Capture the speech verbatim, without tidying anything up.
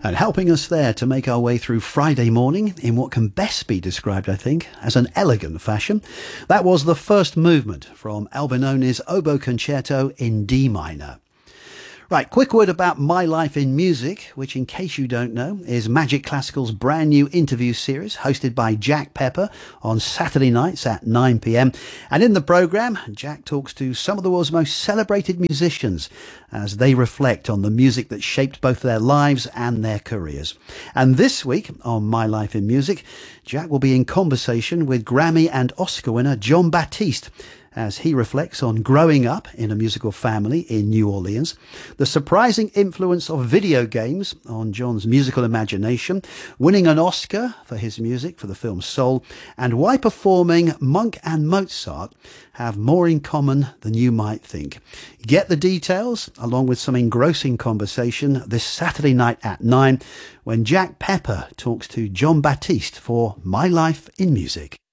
And helping us there to make our way through Friday morning in what can best be described, I think, as an elegant fashion, that was the first movement from Albinoni's Oboe Concerto in D minor. Right, quick word about My Life in Music, which, in case you don't know, is Magic Classical's brand new interview series hosted by Jack Pepper on Saturday nights at nine p m. And in the programme, Jack talks to some of the world's most celebrated musicians as they reflect on the music that shaped both their lives and their careers. And this week on My Life in Music, Jack will be in conversation with Grammy and Oscar winner Jon Batiste, as he reflects on growing up in a musical family in New Orleans, the surprising influence of video games on Jon's musical imagination, winning an Oscar for his music for the film Soul, and why performing Monk and Mozart have more in common than you might think. Get the details, along with some engrossing conversation, this Saturday night at nine, when Jack Pepper talks to Jon Batiste for My Life in Music.